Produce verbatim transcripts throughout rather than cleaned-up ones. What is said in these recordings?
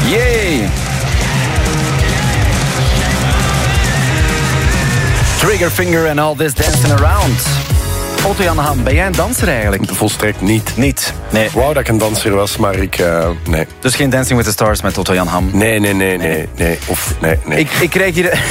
Yay! Triggerfinger and all this dancing around. Otto Jan Ham, ben jij een danser eigenlijk? Volstrekt niet. Niet? Nee. Wou dat ik een danser was, maar ik... Uh, nee. Dus geen Dancing with the Stars met Otto Jan Ham? Nee, nee, nee, nee. nee. Of, nee, nee. Ik, ik krijg hier...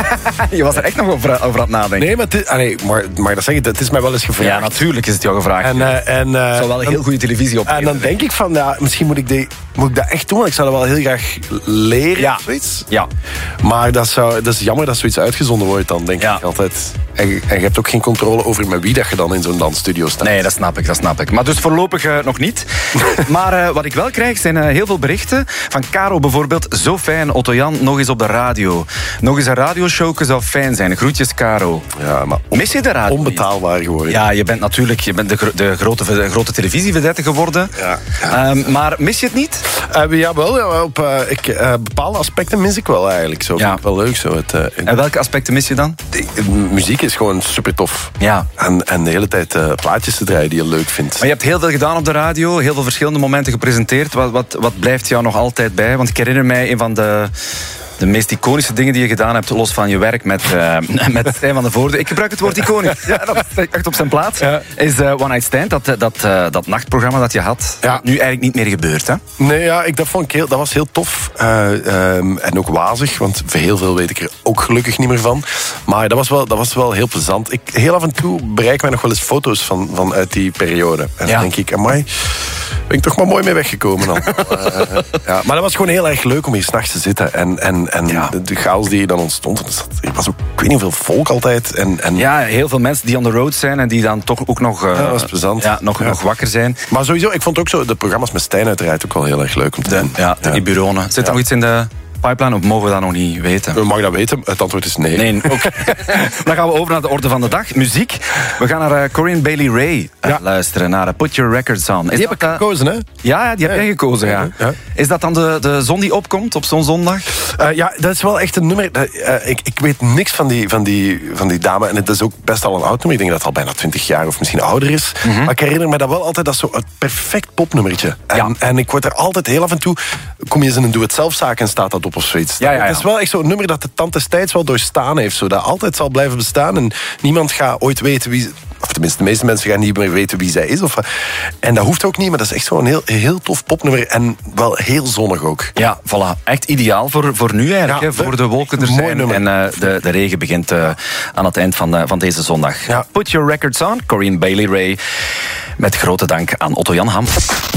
Je was er echt nog over, over aan het nadenken. Nee, maar, het, ah, nee, maar, maar dat zeg ik, het is mij wel eens gevraagd. Ja, natuurlijk is het jou gevraagd. En, uh, en, uh, het zou wel een heel goede televisie opgeven. En dan denk ik van, ja, misschien moet ik, die, moet ik dat echt doen. Want ik zou dat wel heel graag leren. Ja. Of zoiets. Ja. Maar dat, zou, dat is jammer dat zoiets uitgezonden wordt dan, denk ja. ik altijd. En, en je hebt ook geen controle over met wie dat je dan in zo'n dansstudio staat. Nee, dat snap ik, dat snap ik. Maar dus voorlopig uh, nog niet. Maar uh, wat ik wel krijg zijn uh, heel veel berichten. Van Caro bijvoorbeeld. Zo fijn, Otto Jan, nog eens op de radio. Nog eens een radioshow zou fijn zijn. Groetjes, Caro. Ja, maar on- mis je de radio? Onbetaalbaar geworden. Ja, je bent natuurlijk je bent de, gro- de grote, de grote televisievedette geworden. Ja, ja. Um, maar mis je het niet? Uh, jawel, ja, op uh, ik, uh, bepaalde aspecten mis ik wel eigenlijk. Zo. Ja. Vind ik wel leuk. Zo. Het, uh, En welke aspecten mis je dan? De, de muziek is gewoon super tof. Ja. En, en de hele tijd uh, plaatjes te draaien die je leuk vindt. Maar je hebt heel veel gedaan op de radio, heel veel verschillende momenten gepresenteerd. Wat, wat, wat blijft jou nog altijd bij? Want ik herinner mij een van de... De meest iconische dingen die je gedaan hebt, los van je werk met, uh, met Stijn van de Voorde. Ik gebruik het woord iconisch. Ja, dat is echt op zijn plaats. Ja. Is uh, One Night Stand, dat, dat, uh, dat nachtprogramma dat je had, ja. nu eigenlijk niet meer gebeurt, hè? Nee, ja, ik, dat, vond ik heel, dat was heel tof. Uh, um, en ook wazig, want heel veel weet ik er ook gelukkig niet meer van. Maar dat was wel, dat was wel heel plezant. Ik, heel af en toe bereik mij nog wel eens foto's van, van uit die periode. En ja. dan denk ik, amai, ben ik toch maar mooi mee weggekomen dan. uh, ja. Maar dat was gewoon heel erg leuk om hier 's nachts te zitten. En, en En ja. de, de chaos die dan ontstond, er was ook, ik weet niet hoeveel volk altijd. En, en ja, heel veel mensen die on the road zijn en die dan toch ook nog, uh, ja, dat was plezant. Ja, nog, ja. nog wakker zijn. Maar sowieso, ik vond ook zo de programma's met Stijn uiteraard ook wel heel erg leuk om te doen. Ja, de ja. Bureaune. Zit er ja. nog iets in de pipeline of mogen we dat nog niet weten? Mag je dat weten? Het antwoord is nee. Nee, okay. Dan gaan we over naar de orde van de dag. Muziek. We gaan naar uh, Corinne Bailey Rae uh, ja. luisteren, naar uh, Put Your Records On. Is die heb ik uh, gekozen, hè? Ja, die heb jij ja. gekozen, ja. Ja. Is dat dan de, de zon die opkomt op zo'n zondag? Uh, ja, dat is wel echt een nummer. Uh, uh, ik, ik weet niks van die, van, die, van die dame. En het is ook best al een oud nummer. Ik denk dat het al bijna twintig jaar of misschien ouder is. Mm-hmm. Maar ik herinner me dat wel altijd als zo een perfect popnummertje. En, ja. en ik word er altijd heel af en toe... Kom je eens in een doe-het-zelf-zaak en staat dat op of zoiets. Ja, ja, ja. Het is wel echt zo'n nummer dat de tand des tijds wel doorstaan heeft. Zodat altijd zal blijven bestaan. En niemand gaat ooit weten wie... Of tenminste, de meeste mensen gaan niet meer weten wie zij is. Of, en dat hoeft ook niet, maar dat is echt zo'n heel, heel tof popnummer. En wel heel zonnig ook. Ja, voilà. Echt ideaal voor, voor nu eigenlijk. Ja, hè, voor de wolken er zijn. En uh, de, de regen begint uh, aan het eind van, uh, van deze zondag. Ja. Put Your Records On, Corinne Bailey Rae. Met grote dank aan Otto Jan Ham.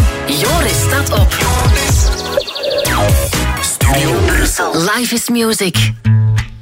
Joris staat op. Studio Brussel. Life is music.